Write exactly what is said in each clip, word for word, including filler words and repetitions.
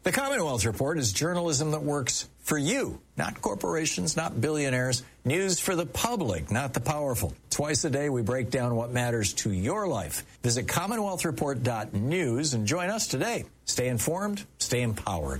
The Commonwealth Report is journalism that works for you, not corporations, not billionaires. News for the public, not the powerful. Twice a day, we break down what matters to your life. Visit commonwealth report dot news and join us today. Stay informed, stay empowered.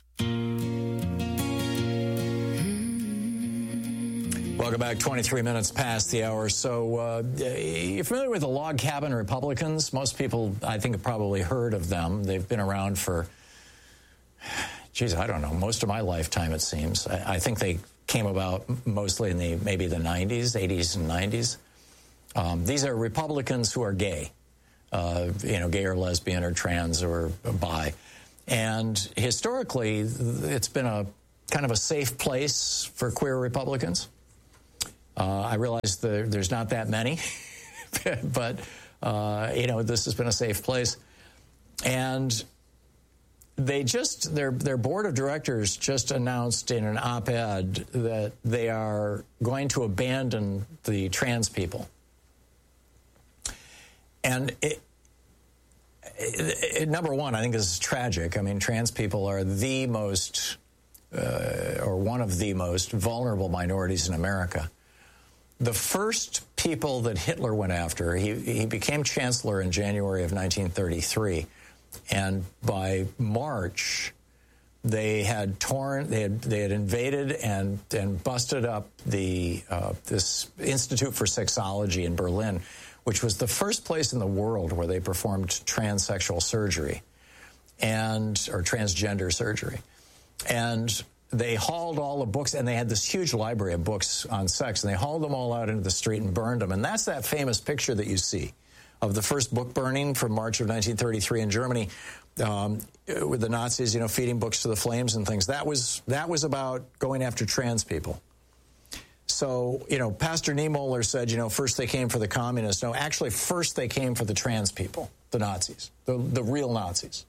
Welcome back. twenty-three minutes past the hour. So uh, you're familiar with the Log Cabin Republicans? Most people, I think, have probably heard of them. They've been around for, geez, I don't know, most of my lifetime, it seems. I, I think they came about mostly in the maybe the nineties, eighties and nineties. Um, these are Republicans who are gay, uh, you know, gay or lesbian or trans or bi. And historically, it's been a kind of a safe place for queer Republicans. Uh, I realize the, there's not that many, but, uh, you know, this has been a safe place. And they just, their, their board of directors just announced in an op-ed that they are going to abandon the trans people. And it, it, it, number one, I think this is tragic. I mean, trans people are the most, uh, or one of the most vulnerable minorities in America. The first people that Hitler went after, he, he became chancellor in January of nineteen thirty-three. And by March, they had torn, they had, they had invaded and, and busted up the uh, this Institute for Sexology in Berlin, which was the first place in the world where they performed transsexual surgery and or transgender surgery. And they hauled all the books, and they had this huge library of books on sex, and they hauled them all out into the street and burned them. And that's that famous picture that you see of the first book burning from March of nineteen thirty-three in Germany, um, with the Nazis, you know, feeding books to the flames and things. That was that was about going after trans people. So, you know, Pastor Niemöller said, you know, first they came for the communists. No, actually, first they came for the trans people, the Nazis, the, the real Nazis.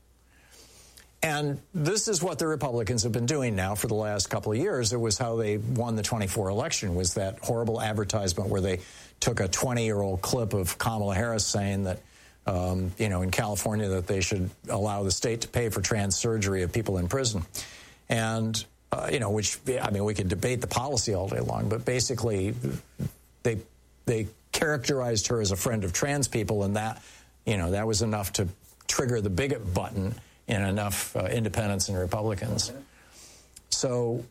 And this is what the Republicans have been doing now for the last couple of years. It was how they won the twenty-four election, was that horrible advertisement where they took a twenty-year-old clip of Kamala Harris saying that, um, you know, in California that they should allow the state to pay for trans surgery of people in prison. And, uh, you know, which, I mean, we could debate the policy all day long, but basically they they characterized her as a friend of trans people, and that, you know, that was enough to trigger the bigot button in enough uh, independents and Republicans. So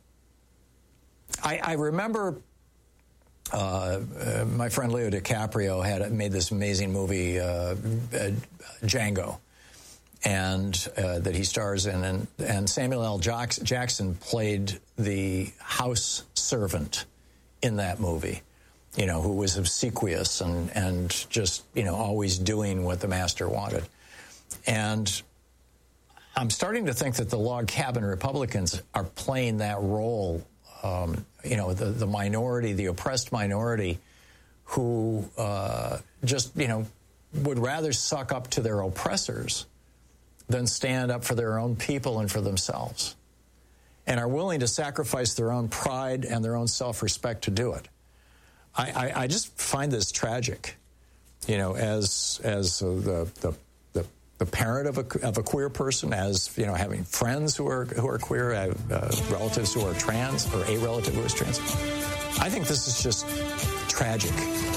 I, I remember uh, uh, my friend Leo DiCaprio had made this amazing movie, uh, uh, Django, and uh, that he stars in, and, and Samuel L. Jackson played the house servant in that movie, you know, who was obsequious and, and just, you know, always doing what the master wanted. And I'm starting to think that the Log Cabin Republicans are playing that role, um, you know, the, the minority, the oppressed minority, who uh, just, you know, would rather suck up to their oppressors than stand up for their own people and for themselves, and are willing to sacrifice their own pride and their own self-respect to do it. I, I, I just find this tragic, you know, as as uh, the the the parent of a, of a queer person, as, you know, having friends who are who are queer, uh, relatives who are trans, or a relative who is trans. I think this is just tragic.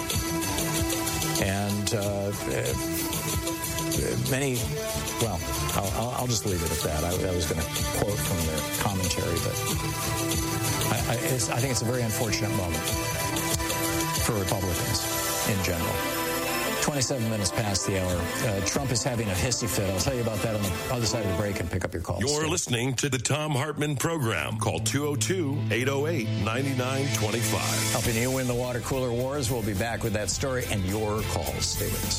And uh, many, well, I'll, I'll just leave it at that. I, I was going to quote from their commentary, but I, I, it's, I think it's a very unfortunate moment for Republicans in general. twenty-seven minutes past the hour. Uh, Trump is having a hissy fit. I'll tell you about that on the other side of the break and pick up your calls. You're listening to the Thom Hartmann Program. Call two oh two, eight oh eight, nine nine two five. Helping you win the water cooler wars. We'll be back with that story and your calls. Stay with us.